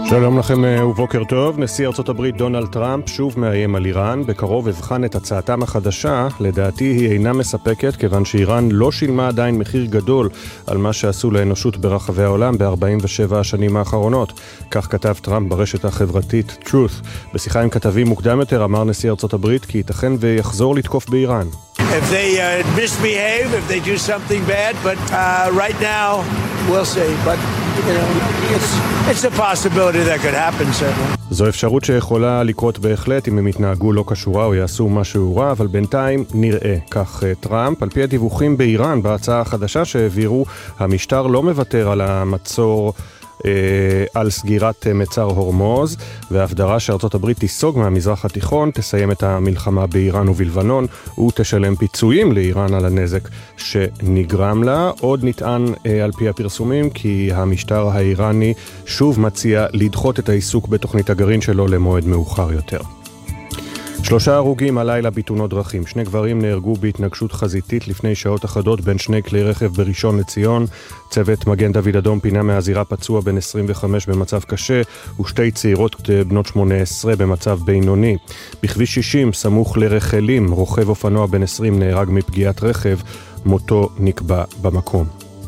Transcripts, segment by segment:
שלום לכם ובוקר טוב. נשיא ארצות הברית דונלד טראמפ שוב מאיים על איראן. בקרוב הבחן את הצעתם החדשה. לדעתי היא אינה מספקת, כיוון שאיראן לא שילמה עדיין מחיר גדול על מה שעשו לאנושות ברחבי העולם ב-47 השנים האחרונות. כך כתב טראמפ ברשת החברתית Truth. בשיחה עם כתבים מוקדם יותר אמר נשיא ארצות הברית כי ייתכן ויחזור לתקוף באיראן. If they misbehave, if they do something bad, but right now we'll see. But you know, it's a possibility that could happen certainly. זו אפשרות שיכולה לקרות בהחלט אם הם יתנהגו לא כשורה או יעשו משהו רע, אבל בינתיים נראה. כך טראמפ, על פי הדיווחים באיראן בהצעה החדשה שהעבירו, המשטר לא מוותר על המצור על סגירת מצר הורמוז, וההפדרה שארצות הברית תיסוג מהמזרח התיכון, תסיים את המלחמה באיראן ובלבנון, ותשלם פיצויים לאיראן על הנזק שנגרם לה. עוד נטען על פי הפרסומים כי המשטר האיראני שוב מציע לדחות את העיסוק בתוכנית הגרעין שלו למועד מאוחר יותר. 3 הרוגים הלילה בתאונות דרכים. 2 גברים נהרגו בהתנגשות חזיתית לפני שעות אחדות בין 2 כלי רכב בראשון לציון. צוות מגן דוד אדום פינה מהזירה פצוע בן 25 במצב קשה, ו2 צעירות בנות 18 במצב בינוני. בכביש 60 סמוך לרחלים, רוכב אופנוע בן 20 נהרג מפגיעת רכב, מותו נקבע במקום.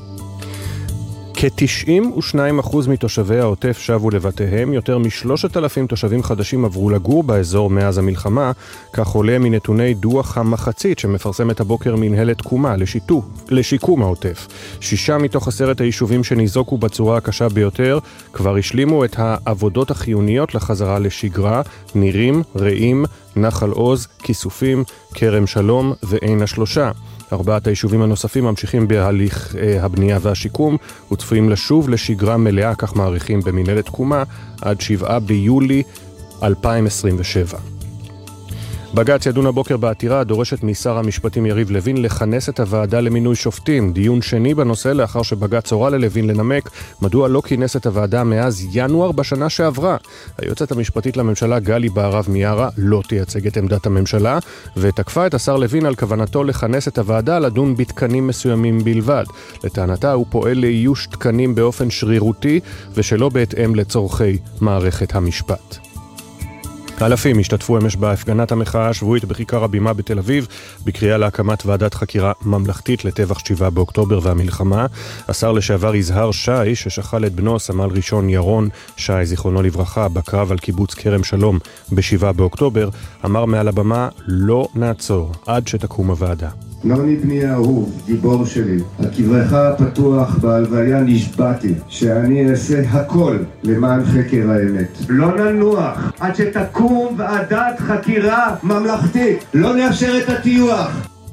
כ-92% מתושבי העוטף שבו לבתיהם, יותר מ-3,000 תושבים חדשים עברו לגור באזור מאז המלחמה, כך עולה מנתוני דוח המחצית שמפרסמת הבוקר מנהלת תקומה לשיקום העוטף. 6 מתוך 10 היישובים שניזוקו בצורה הקשה ביותר כבר השלימו את העבודות החיוניות לחזרה לשגרה: נירים, רעים, נחל עוז, כיסופים, כרם שלום ועין השלושה. 4 היישובים הנוספים ממשיכים בהליך הבנייה והשיקום וצפויים לשוב לשגרה מלאה, כך מעריכים במנהלת תקומה, עד 7 ביולי 2027. בג"ץ ידון הבוקר בעתירה הדורשת משר המשפטים יריב לוין לכנס את הוועדה למינוי שופטים. דיון שני בנושא לאחר שבג"ץ הורה ללוין לנמק מדוע לא כינס את הוועדה מאז ינואר בשנה שעברה. היועצת המשפטית לממשלה גלי בהרב מיארה לא תייצג את עמדת הממשלה, ותקפה את השר לוין על כוונתו לכנס את הוועדה לדון בתקנים מסוימים בלבד. לטענתה הוא פועל לאיוש תקנים באופן שרירותי ושלא בהתאם לצורכי מערכת המשפט. אלפים השתתפו אמש בהפגנת המחאה השבועית בכיכר הבימה בתל אביב בקריאה להקמת ועדת חקירה ממלכתית לטבח 7 באוקטובר והמלחמה. השר לשעבר יזהר שי, ששכל את בנו סמל ראשון ירון שי זיכרונו לברכה בקרב על קיבוץ כרם שלום ב7 באוקטובר, אמר מעל הבמה: לא נעצור עד שתקום הוועדה. נוני בני האהוב, גיבור שלי, על קברך הפתוח בהלוויה נשבעתי שאני אעשה הכל למען חקר האמת. לא ננוח עד שתקום ועדת חקירה ממלכתית. לא נאפשר את הטיוח.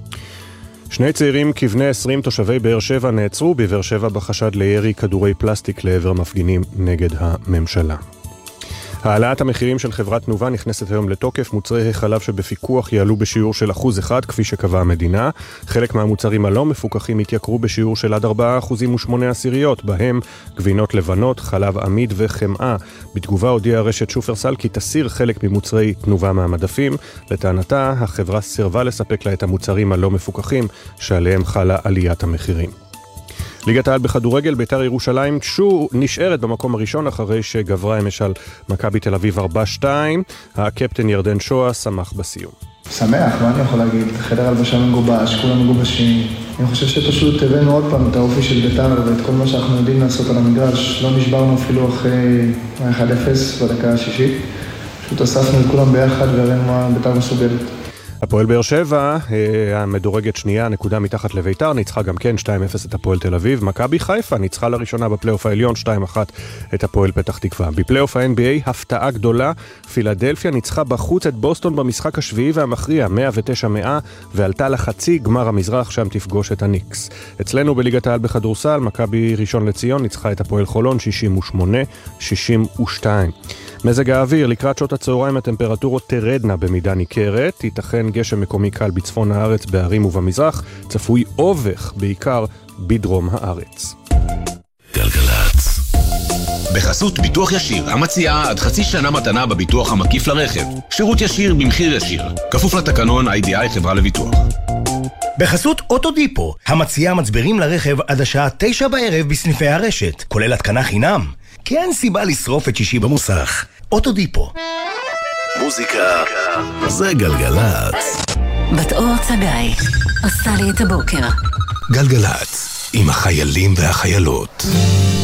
2 צעירים כבני 20 תושבי באר שבע נעצרו בבאר שבע בחשד לירי כדורי פלסטיק לעבר מפגינים נגד הממשלה. העלאת המחירים של חברת תנובה נכנסת היום לתוקף. מוצרי החלב שבפיקוח יעלו בשיעור של 1% כפי שקבעה המדינה. חלק מהמוצרים הלא מפוקחים יתייקרו בשיעור של עד 4.8%, בהם גבינות לבנות, חלב עמיד וחמאה. בתגובה הודיעה רשת שופרסל כי תסיר חלק ממוצרי תנובה מהמדפים. לטענתה, החברה סירבה לספק לה את המוצרים הלא מפוקחים שעליהם חלה עליית המחירים. ליגת העל בכדורגל, בית"ר ירושלים נשארת במקום הראשון אחרי שגברה אמש על מכבי תל אביב 4-2. הקפטן ירדן שואה שמח בסיום. שמח, מה אני יכול להגיד? חדר הלבשה מגובש, כולם מגובשים. אני חושב שפשוט הבאנו עוד פעם את האופי של בית"ר ואת כל מה שאנחנו יודעים לעשות על המגרש. לא נשברנו אפילו אחרי 1-0 בדקה השישית. פשוט אספנו את כולם ביחד והראינו מה בית"ר מסוגלת. הפועל באר שבע, המדורגת שנייה, נקודה מתחת לביתר, ניצחה גם כן 2-0 את הפועל תל אביב. מכבי חיפה ניצחה לראשונה בפלייאוף העליון 2-1 את הפועל פתח תקווה. בפלייאוף ה-NBA, הפתעה גדולה, פילדלפיה ניצחה בחוץ את בוסטון במשחק השביעי והמכריע 109-100, ועלתה לחצי גמר המזרח, שם תפגוש את הניקס. אצלנו בליגת העל בכדורסל, מכבי ראשון לציון ניצחה את הפועל חולון 68-62. מזג האוויר, לקראת שעות הצהריים הטמפרטורות תרדנה במידה ניכרת, ייתכן גשם מקומי קל בצפון הארץ, בערים ובמזרח, צפוי אובך בעיקר בדרום הארץ. גלגלצ. בחסות ביטוח ישיר, המציעה עד חצי שנה מתנה בביטוח המקיף לרכב. שירות ישיר במחיר ישיר. כפוף לתקנון IDI חברה לביטוח. בחסות אוטודיפו, המציעה מצברים לרכב עד השעה 9 בערב בסניפי הרשת, כולל התקנה חינם. כי אין סיבה לשרוף את שישי במוסך. אוטודיפו. מוזיקה זה גלגלץ. בת אור צגאי עושה לי את הבוקר. גלגלץ, עם החיילים והחיילות.